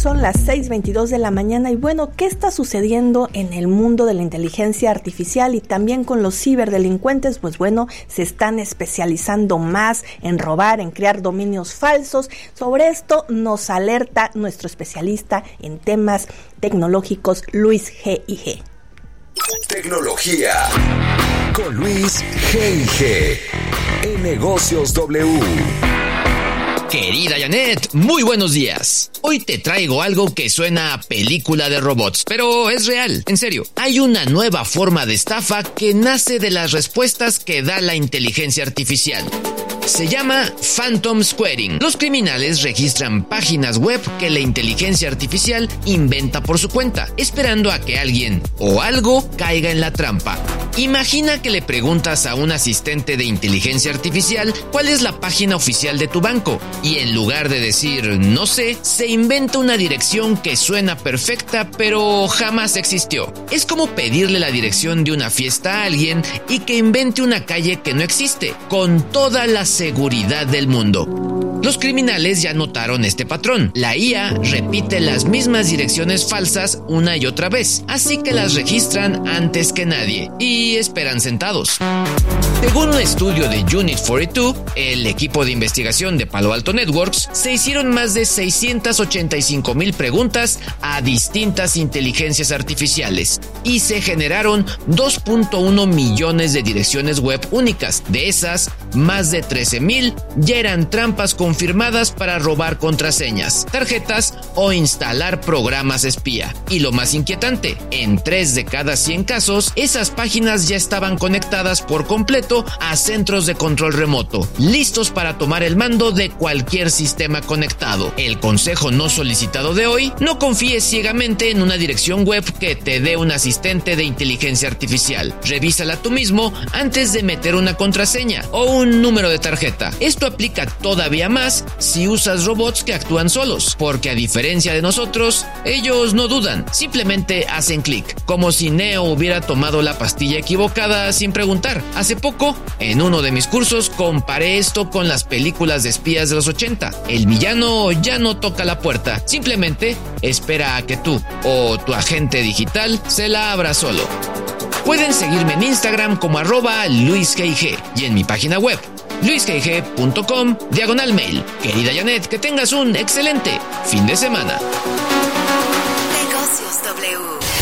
Son las 6:22 de la mañana y bueno, ¿qué está sucediendo en el mundo de la inteligencia artificial y también con los ciberdelincuentes? Pues bueno, se están especializando más en robar, en crear dominios falsos. Sobre esto nos alerta nuestro especialista en temas tecnológicos, Luis G.I.G. Tecnología con Luis G.I.G. en Negocios W. Querida Janet, muy buenos días. Hoy te traigo algo que suena a película de robots, pero es real, en serio. Hay una nueva forma de estafa que nace de las respuestas que da la inteligencia artificial. Se llama Phantom Squaring. Los criminales registran páginas web que la inteligencia artificial inventa por su cuenta, esperando a que alguien o algo caiga en la trampa. Imagina que le preguntas a un asistente de inteligencia artificial cuál es la página oficial de tu banco y en lugar de decir no sé, se inventa una dirección que suena perfecta pero jamás existió. Es como pedirle la dirección de una fiesta a alguien y que invente una calle que no existe, con toda la seguridad del mundo. Los criminales ya notaron este patrón. La IA repite las mismas direcciones falsas una y otra vez, así que las registran antes que nadie y esperan sentados. Según un estudio de Unit 42, el equipo de investigación de Palo Alto Networks, se hicieron más de 685,000 preguntas a distintas inteligencias artificiales y se generaron 2.1 millones de direcciones web únicas. De esas, más de 13,000 ya eran trampas confirmadas para robar contraseñas, tarjetas o instalar programas espía. Y lo más inquietante, en 3 de cada 100 casos, esas páginas ya estaban conectadas por completo a centros de control remoto, listos para tomar el mando de cualquier sistema conectado. El consejo no solicitado de hoy: no confíes ciegamente en una dirección web que te dé un asistente de inteligencia artificial. Revísala tú mismo antes de meter una contraseña o un número de tarjeta. Esto aplica todavía más si usas robots que actúan solos, porque a diferencia de nosotros, ellos no dudan, simplemente hacen clic, como si Neo hubiera tomado la pastilla equivocada sin preguntar. Hace poco, en uno de mis cursos, comparé esto con las películas de espías de los 80. El villano ya no toca la puerta, simplemente espera a que tú o tu agente digital se la abra solo. Pueden seguirme en Instagram como @LuisGig y en mi página web luisgig.com/mail. Querida Janet, que tengas un excelente fin de semana. Negocios W.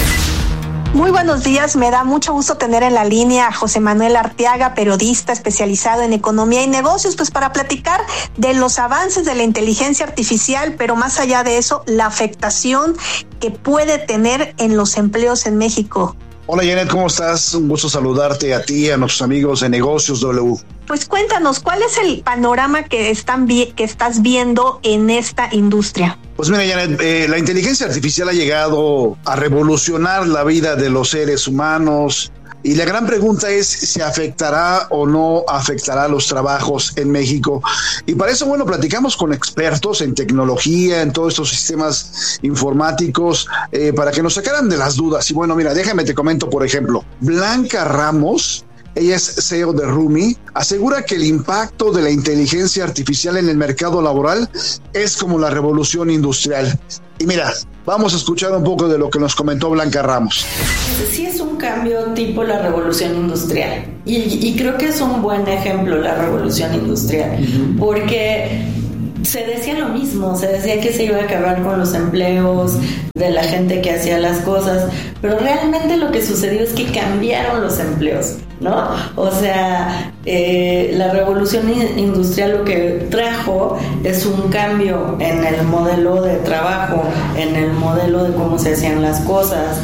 Muy buenos días, me da mucho gusto tener en la línea a José Manuel Arteaga, periodista especializado en economía y negocios, pues para platicar de los avances de la inteligencia artificial, pero más allá de eso, la afectación que puede tener en los empleos en México. Hola Janet, ¿cómo estás? Un gusto saludarte a ti y a nuestros amigos de Negocios W. Pues cuéntanos, ¿cuál es el panorama que estás viendo en esta industria? Pues mira Janet, la inteligencia artificial ha llegado a revolucionar la vida de los seres humanos. Y la gran pregunta es si afectará o no afectará los trabajos en México. Y para eso, bueno, platicamos con expertos en tecnología, en todos estos sistemas informáticos, para que nos sacaran de las dudas. Y bueno, mira, déjame te comento, por ejemplo, Blanca Ramos, ella es CEO de Rumi, asegura que el impacto de la inteligencia artificial en el mercado laboral es como la revolución industrial. Y mira, vamos a escuchar un poco de lo que nos comentó Blanca Ramos. Sí es un cambio tipo la revolución industrial y creo que es un buen ejemplo la revolución industrial, porque se decía lo mismo, se decía que se iba a acabar con los empleos de la gente que hacía las cosas, pero realmente lo que sucedió es que cambiaron los empleos, ¿no? O sea, la revolución industrial lo que trajo es un cambio en el modelo de trabajo, en el modelo de cómo se hacían las cosas,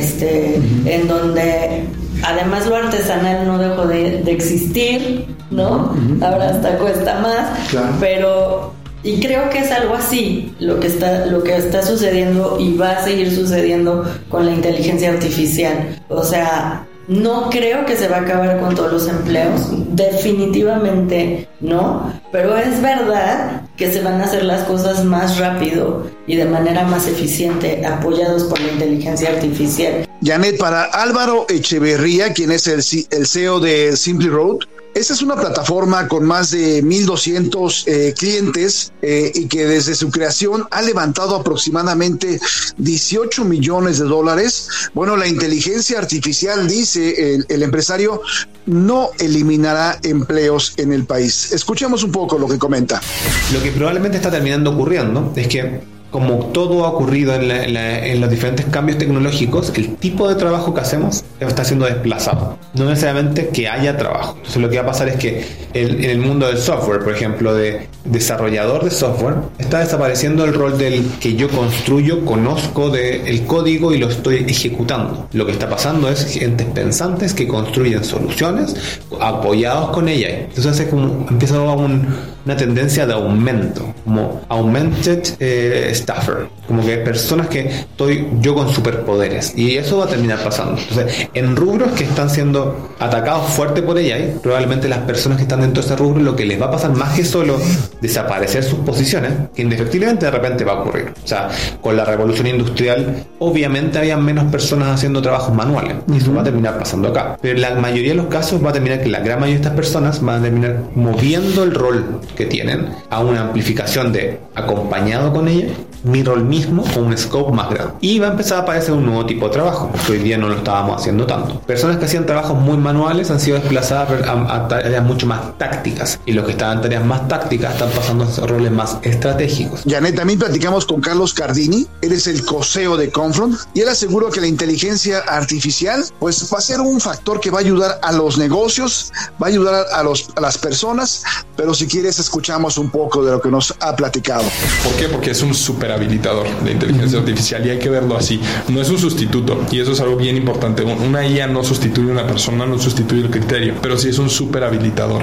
en donde además lo artesanal no dejó de existir, ¿no? Ahora hasta cuesta más, claro. Pero y creo que es algo así lo que está sucediendo y va a seguir sucediendo con la inteligencia artificial. O sea, no creo que se va a acabar con todos los empleos, definitivamente no, pero es verdad que se van a hacer las cosas más rápido y de manera más eficiente, apoyados por la inteligencia artificial. Janet, para Álvaro Echeverría, quien es el CEO de Simply Road, Esta es una plataforma con más de 1,200 clientes y que desde su creación ha levantado aproximadamente $18 millones. Bueno, la inteligencia artificial, dice el empresario, no eliminará empleos en el país. Escuchemos un poco lo que comenta. Lo que probablemente está terminando ocurriendo es que, como todo ha ocurrido en los diferentes cambios tecnológicos, el tipo de trabajo que hacemos está siendo desplazado. No necesariamente que haya trabajo. Entonces lo que va a pasar es que en el mundo del software, por ejemplo, de desarrollador de software, está desapareciendo el rol del que yo construyo, conozco del código y lo estoy ejecutando. Lo que está pasando es gentes pensantes que construyen soluciones apoyados con ella. Entonces es como empieza a una tendencia de aumento, como augmented staffer, como que personas que estoy yo con superpoderes, y eso va a terminar pasando. Entonces, en rubros que están siendo atacados fuerte por AI, probablemente las personas que están dentro de ese rubro, lo que les va a pasar más que solo desaparecer sus posiciones, que indefectiblemente de repente va a ocurrir. O sea, con la revolución industrial, obviamente había menos personas haciendo trabajos manuales, y eso va a terminar pasando acá. Pero en la mayoría de los casos va a terminar que la gran mayoría de estas personas van a terminar moviendo el rol que tienen a una amplificación de acompañado con ella, mi rol mismo con un scope más grande, y va a empezar a aparecer un nuevo tipo de trabajo que hoy día no lo estábamos haciendo tanto. Personas que hacían trabajos muy manuales han sido desplazadas a tareas mucho más tácticas, y los que estaban en tareas más tácticas están pasando a roles más estratégicos. Janet, también platicamos con Carlos Cardini, él es el co-CEO de Confront, y él aseguró que la inteligencia artificial pues va a ser un factor que va a ayudar a los negocios, va a ayudar a las personas, pero si quieres escuchamos un poco de lo que nos ha platicado. ¿Por qué? Porque es un súper habilitador de inteligencia artificial, y hay que verlo así. No es un sustituto, y eso es algo bien importante. Una IA no sustituye a una persona, no sustituye el criterio, pero sí es un súper habilitador.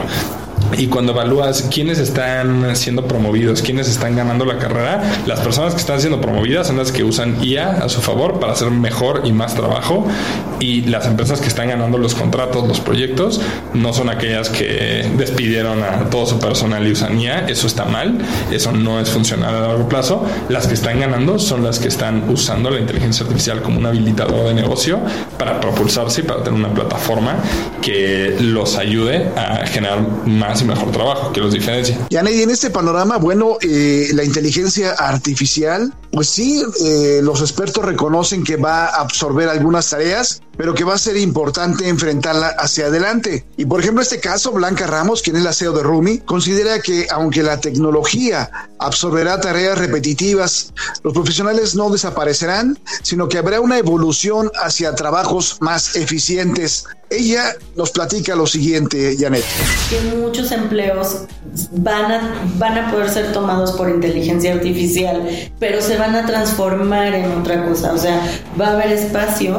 Y cuando evalúas quiénes están siendo promovidos, quiénes están ganando la carrera, las personas que están siendo promovidas son las que usan IA a su favor para hacer mejor y más trabajo, y las empresas que están ganando los contratos, los proyectos, no son aquellas que despidieron a todo su personal y usan IA. Eso está mal, eso no es funcional a largo plazo. Las que están ganando son las que están usando la inteligencia artificial como un habilitador de negocio para propulsarse y para tener una plataforma que los ayude a generar más y mejor trabajo, que los diferencie. Janet, y en este panorama, bueno, la inteligencia artificial, pues sí, los expertos reconocen que va a absorber algunas tareas, pero que va a ser importante enfrentarla hacia adelante. Y por ejemplo, en este caso, Blanca Ramos, quien es la CEO de Rumi, considera que aunque la tecnología absorberá tareas repetitivas, los profesionales no desaparecerán, sino que habrá una evolución hacia trabajos más eficientes. Ella nos platica lo siguiente, Janet. Que muchos empleos van a poder ser tomados por inteligencia artificial, pero se van a transformar en otra cosa. O sea, va a haber espacio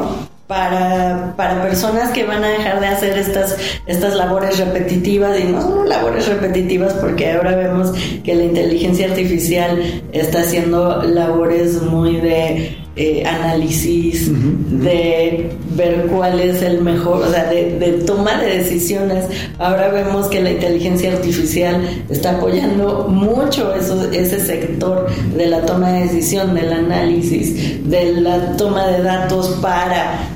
para personas que van a dejar de hacer estas labores repetitivas, y no son labores repetitivas porque ahora vemos que la inteligencia artificial está haciendo labores muy de análisis, de ver cuál es el mejor, o sea, de toma de decisiones. Ahora vemos que la inteligencia artificial está apoyando mucho ese sector de la toma de decisión, del análisis, de la toma de datos para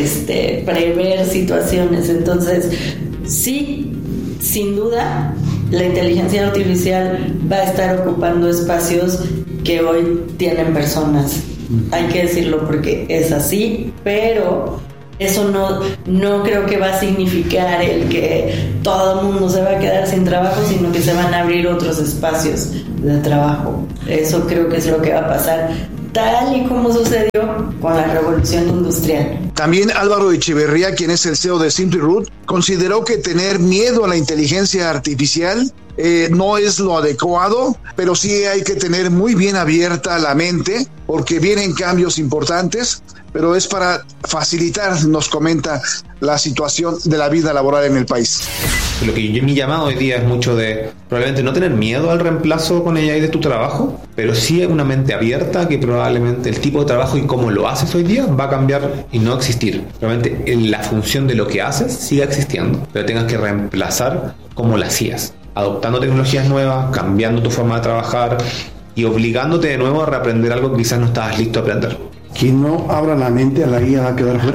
prever situaciones. Entonces, sí, sin duda, la inteligencia artificial va a estar ocupando espacios que hoy tienen personas. Hay que decirlo porque es así, pero eso no creo que va a significar el que todo el mundo se va a quedar sin trabajo, sino que se van a abrir otros espacios de trabajo. Eso creo que es lo que va a pasar, tal y como sucedió con la revolución industrial. También Álvaro Echeverría, quien es el CEO de Simply Root, consideró que tener miedo a la inteligencia artificial no es lo adecuado, pero sí hay que tener muy bien abierta la mente porque vienen cambios importantes, pero es para facilitar, nos comenta, la situación de la vida laboral en el país. Lo que mi llamado hoy día es mucho de probablemente no tener miedo al reemplazo con AI de tu trabajo, pero sí una mente abierta que probablemente el tipo de trabajo y cómo lo haces hoy día va a cambiar y no existir. Probablemente la función de lo que haces siga existiendo, pero tengas que reemplazar cómo la hacías, adoptando tecnologías nuevas, cambiando tu forma de trabajar y obligándote de nuevo a reaprender algo que quizás no estabas listo a aprender. Quien no abra la mente a la guía va a quedar fuera.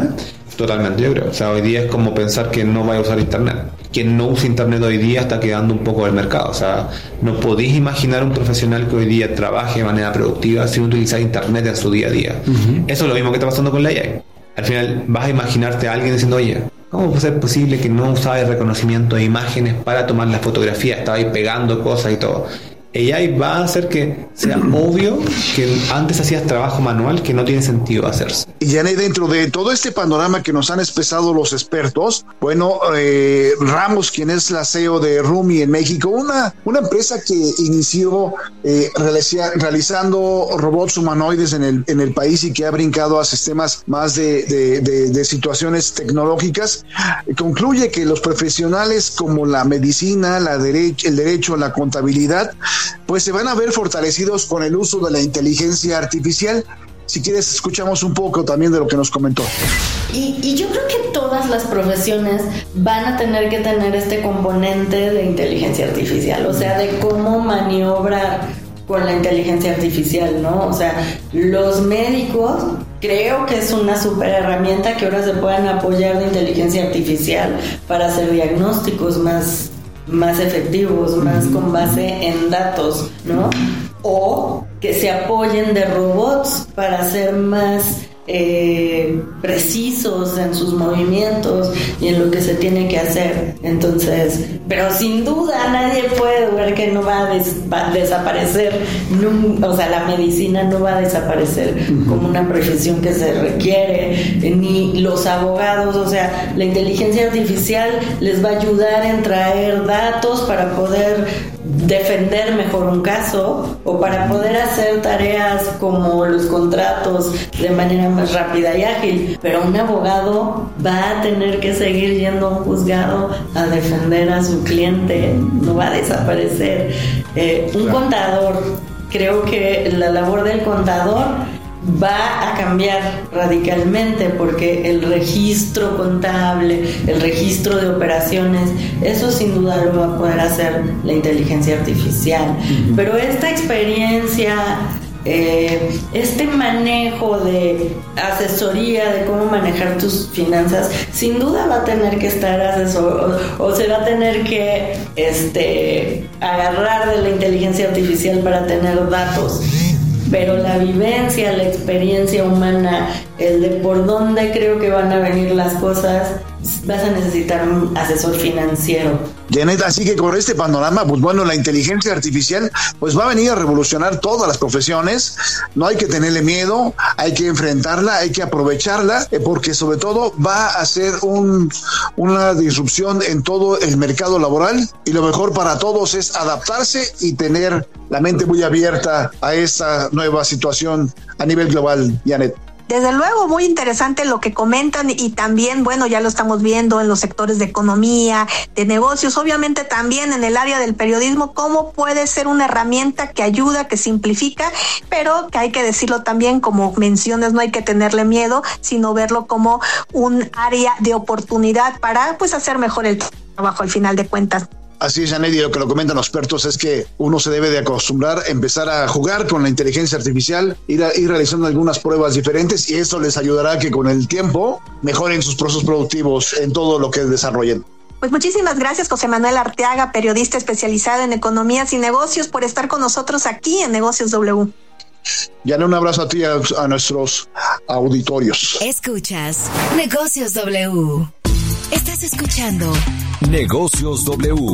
Totalmente, yo creo. O sea, hoy día es como pensar que no vaya a usar internet. Quien no usa internet hoy día está quedando un poco del mercado. O sea, no podéis imaginar un profesional que hoy día trabaje de manera productiva sin utilizar internet en su día a día. Eso es lo mismo que está pasando con la AI. Al final vas a imaginarte a alguien diciendo, oye, ¿cómo puede ser posible que no usaba el reconocimiento de imágenes para tomar las fotografías? Estaba ahí pegando cosas y todo. AI va a hacer que sea obvio que antes hacías trabajo manual que no tiene sentido hacerse. Y Janet, dentro de todo este panorama que nos han expresado los expertos, bueno, Ramos, quien es la CEO de Rumi en México, una empresa que inició realizando robots humanoides en el país y que ha brincado a sistemas más de situaciones tecnológicas, concluye que los profesionales como la medicina, el derecho, la contabilidad, pues se van a ver fortalecidos con el uso de la inteligencia artificial. Si quieres, escuchamos un poco también de lo que nos comentó. Y yo creo que todas las profesiones van a tener que tener este componente de inteligencia artificial, o sea, de cómo maniobrar con la inteligencia artificial, ¿no? O sea, los médicos creo que es una súper herramienta que ahora se puedan apoyar de inteligencia artificial para hacer diagnósticos más efectivos, más con base en datos, ¿no? O que se apoyen de robots para ser más precisos en sus movimientos y en lo que se tiene que hacer. Entonces, pero sin duda nadie puede ver que no va a desaparecer, o sea, la medicina no va a desaparecer como una profesión que se requiere, ni los abogados. O sea, la inteligencia artificial les va a ayudar en traer datos para poder defender mejor un caso o para poder hacer tareas como los contratos de manera más rápida y ágil, pero un abogado va a tener que seguir yendo a un juzgado a defender a su cliente, no va a desaparecer. Un contador, creo que la labor del contador va a cambiar radicalmente porque el registro contable, el registro de operaciones, eso sin duda lo va a poder hacer la inteligencia artificial. Pero esta experiencia, este manejo de asesoría de cómo manejar tus finanzas, sin duda va a tener que estar asesor o se va a tener que agarrar de la inteligencia artificial para tener datos. Pero la vivencia, la experiencia humana, el de por dónde creo que van a venir las cosas, vas a necesitar un asesor financiero. Janet, así que con este panorama, pues bueno, la inteligencia artificial pues va a venir a revolucionar todas las profesiones. No hay que tenerle miedo, hay que enfrentarla, hay que aprovecharla, porque sobre todo va a ser una disrupción en todo el mercado laboral, y lo mejor para todos es adaptarse y tener la mente muy abierta a esta nueva situación a nivel global, Janet. Desde luego, muy interesante lo que comentan, y también, bueno, ya lo estamos viendo en los sectores de economía, de negocios, obviamente también en el área del periodismo, cómo puede ser una herramienta que ayuda, que simplifica, pero que hay que decirlo también, como mencionas, no hay que tenerle miedo, sino verlo como un área de oportunidad para, pues, hacer mejor el trabajo al final de cuentas. Así es, Janet, y lo que lo comentan los expertos es que uno se debe de acostumbrar, empezar a jugar con la inteligencia artificial, ir realizando algunas pruebas diferentes, y eso les ayudará a que con el tiempo mejoren sus procesos productivos en todo lo que desarrollen. Pues muchísimas gracias, José Manuel Arteaga, periodista especializado en economías y negocios, por estar con nosotros aquí en Negocios W. Janet, un abrazo a ti y a nuestros auditorios. Escuchas Negocios W. Estás escuchando Negocios W.